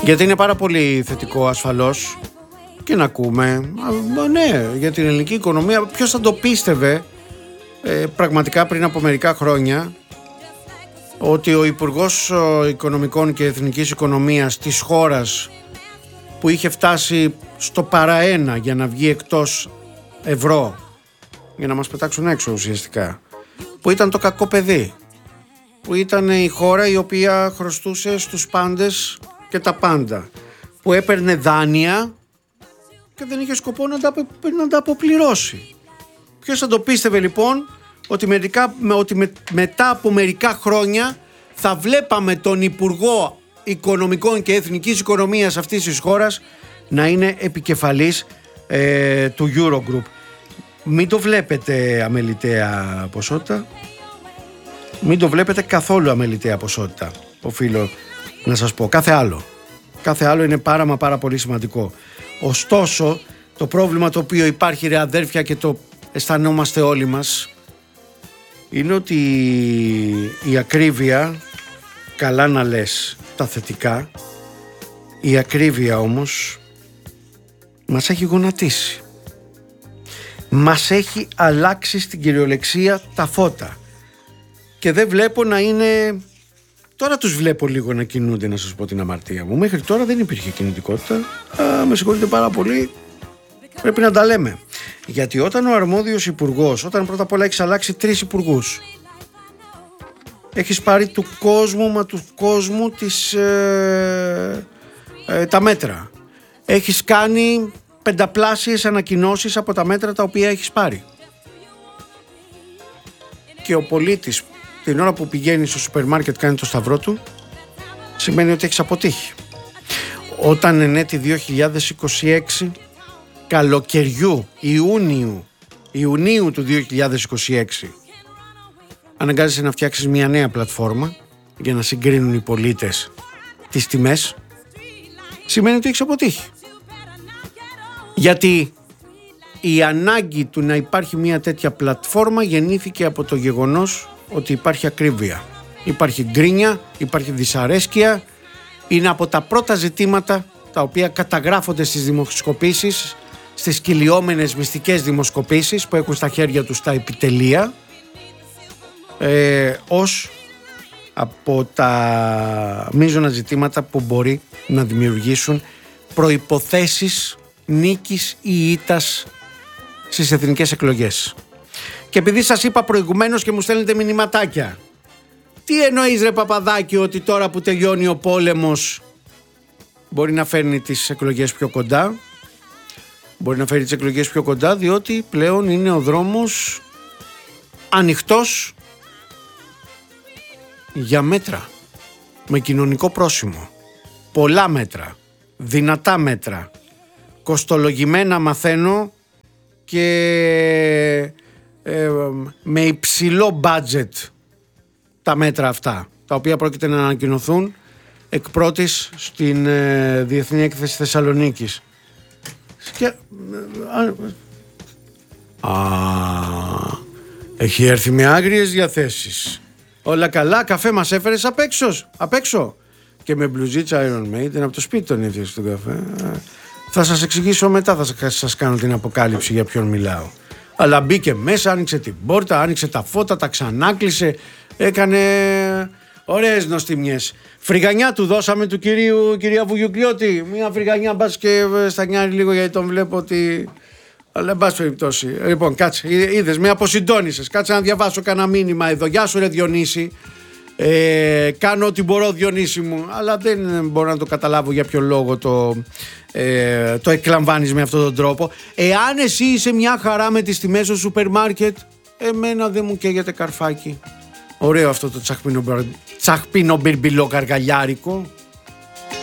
Γιατί είναι πάρα πολύ θετικό ασφαλώς και να ακούμε, ναι, για την ελληνική οικονομία. Ποιος θα το πίστευε πραγματικά πριν από μερικά χρόνια ότι ο Υπουργός Οικονομικών και Εθνικής Οικονομίας της χώρας, που είχε φτάσει στο παραένα για να βγει εκτός ευρώ, για να μας πετάξουν έξω ουσιαστικά, που ήταν το κακό παιδί, που ήταν η χώρα η οποία χρωστούσε στους πάντες και τα πάντα, που έπαιρνε δάνεια και δεν είχε σκοπό να τα αποπληρώσει. Ποιος θα το πίστευε λοιπόν ότι μετά από μερικά χρόνια θα βλέπαμε τον Υπουργό Οικονομικών και Εθνικής Οικονομίας αυτής της χώρας να είναι επικεφαλής του Eurogroup. Μην το βλέπετε αμεληταία ποσότητα. Μην το βλέπετε καθόλου αμεληταία ποσότητα, οφείλω να σας πω. Κάθε άλλο είναι πάρα πολύ σημαντικό. Ωστόσο, το πρόβλημα το οποίο υπάρχει, ρε αδέρφια, και το αισθανόμαστε όλοι μας, είναι ότι η ακρίβεια, καλά να λες τα θετικά, η ακρίβεια όμως μας έχει γονατίσει. Μας έχει αλλάξει στην κυριολεξία τα φώτα. Και δεν βλέπω να είναι... Τώρα τους βλέπω λίγο να κινούνται, να σας πω την αμαρτία μου. Μέχρι τώρα δεν υπήρχε κινητικότητα. Με συγχωρείτε πάρα πολύ. Πρέπει να τα λέμε. Γιατί όταν ο αρμόδιος υπουργός, όταν πρώτα απ' όλα έχεις αλλάξει 3 υπουργούς, έχεις πάρει του κόσμου τα μέτρα, έχεις κάνει 5πλάσιες ανακοινώσεις από τα μέτρα τα οποία έχεις πάρει, και ο πολίτης την ώρα που πηγαίνει στο σούπερ μάρκετ κάνει το σταυρό του, σημαίνει ότι έχεις αποτύχει. Όταν εν έτη 2026, καλοκαιριού, Ιουνίου του 2026, αναγκάζεσαι να φτιάξεις μια νέα πλατφόρμα για να συγκρίνουν οι πολίτες τις τιμές, σημαίνει ότι έχεις αποτύχει. Γιατί η ανάγκη του να υπάρχει μια τέτοια πλατφόρμα γεννήθηκε από το γεγονός ότι υπάρχει ακρίβεια, υπάρχει γκρίνια, υπάρχει δυσαρέσκεια. Είναι από τα πρώτα ζητήματα τα οποία καταγράφονται στις δημοσκοπήσεις, στις κυλιόμενες μυστικές δημοσκοπήσεις που έχουν στα χέρια τους τα επιτελεία, ως από τα μείζωνα ζητήματα που μπορεί να δημιουργήσουν προϋποθέσεις νίκης ή ήττας στις εθνικές εκλογές. Και επειδή σας είπα προηγουμένως και μου στέλνετε μηνυματάκια, τι εννοείς ρε Παπαδάκη, ότι τώρα που τελειώνει ο πόλεμος μπορεί να φέρνει τις εκλογές πιο κοντά? Μπορεί να φέρει τις εκλογές πιο κοντά διότι πλέον είναι ο δρόμος ανοιχτός για μέτρα με κοινωνικό πρόσημο. Πολλά μέτρα, δυνατά μέτρα, κοστολογημένα μαθαίνω, και με υψηλό budget τα μέτρα αυτά, τα οποία πρόκειται να ανακοινωθούν εκ πρώτης στην Διεθνή Έκθεση Θεσσαλονίκης. Έχει έρθει με άγριες διαθέσεις. Όλα καλά, καφέ μας έφερες απ' έξω. Και με μπλουζίτσα Iron Maiden από το σπίτι τον έφτιαξε τον καφέ. Θα σας εξηγήσω μετά, θα σας κάνω την αποκάλυψη για ποιον μιλάω. Αλλά μπήκε μέσα, άνοιξε την πόρτα, άνοιξε τα φώτα, τα ξανάκλεισε, έκανε ωραίες νοστιμιές. Φρυγανιά του δώσαμε του κυρία Βουγιουκλιώτη. Μια φρυγανιά, μπας και στανιάρει λίγο γιατί τον βλέπω ότι... Αλλά εν πάση περιπτώσει. Λοιπόν, κάτσε, είδες, με αποσυντώνησες. Κάτσε να διαβάσω κανένα μήνυμα εδώ. Γεια σου ρε Διονύση. Κάνω ό,τι μπορώ, Διονύση μου, αλλά δεν μπορώ να το καταλάβω για ποιο λόγο το εκλαμβάνεις με αυτόν τον τρόπο. Εάν εσύ είσαι μια χαρά με τις τιμές στο σούπερ μάρκετ, εμένα δεν μου καίγεται καρφάκι. Ωραίο αυτό το τσαχπίνο μπιρμπιλό καργαλιάρικο.